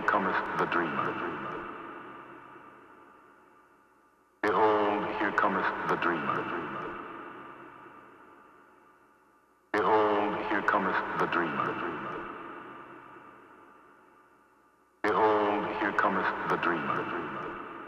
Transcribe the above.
cometh the dreamer. Behold, here cometh the dreamer. Behold, here cometh the dreamer. Behold, here cometh the dreamer.